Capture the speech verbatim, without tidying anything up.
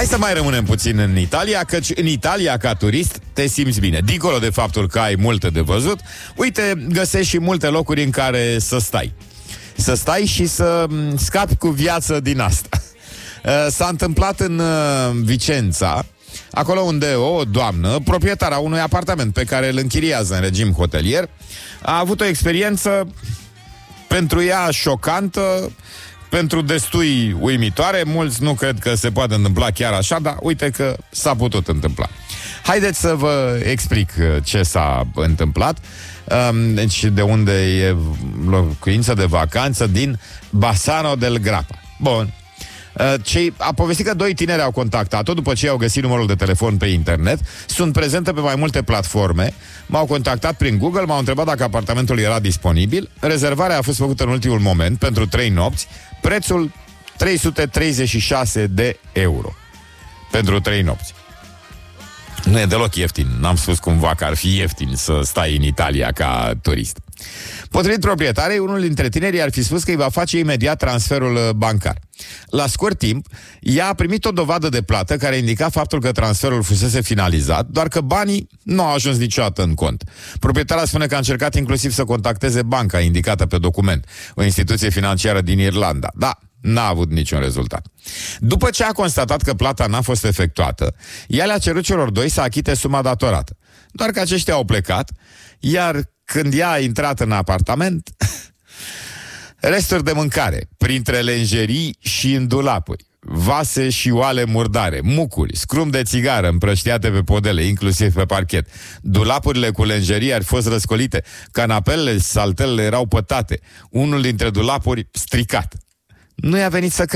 Hai să mai rămânem puțin în Italia, căci în Italia, ca turist, te simți bine. Dincolo de faptul că ai multe de văzut, uite, găsești și multe locuri în care să stai. Să stai și să scapi cu viață din asta. S-a întâmplat în Vicența, acolo unde o doamnă, proprietara unui apartament pe care îl închiriază în regim hotelier, a avut o experiență pentru ea șocantă, pentru destui uimitoare. Mulți nu cred că se poate întâmpla chiar așa, dar uite că s-a putut întâmpla. Haideți să vă explic ce s-a întâmplat. Deci de unde e locuința de vacanță din Bassano del Grappa. Bun. Cei, a povestit că doi tineri au contactat-o după ce au găsit numărul de telefon pe internet. Sunt prezente pe mai multe platforme. M-au contactat prin Google, m-au întrebat dacă apartamentul era disponibil. Rezervarea a fost făcută în ultimul moment pentru trei nopți. Prețul trei sute treizeci și șase de euro pentru trei nopți. Nu e deloc ieftin. N-am spus cumva că ar fi ieftin să stai în Italia ca turist. Potrivit proprietarei, unul dintre tinerii ar fi spus că îi va face imediat transferul bancar. La scurt timp, ea a primit o dovadă de plată care indica faptul că transferul fusese finalizat, doar că banii nu au ajuns niciodată în cont. Proprietara spune că a încercat inclusiv să contacteze banca indicată pe document, o instituție financiară din Irlanda. Da, n-a avut niciun rezultat. După ce a constatat că plata n-a fost efectuată, ea le-a cerut celor doi să achite suma datorată. Doar că aceștia au plecat, iar când ea a intrat în apartament, resturi de mâncare, printre lenjerii și în dulapuri, vase și oale murdare, mucuri, scrum de țigară împrăștiate pe podele, inclusiv pe parchet. Dulapurile cu lenjerii ar fost răscolite, canapelele și saltelele erau pătate, unul dintre dulapuri stricat. Nu i-a venit să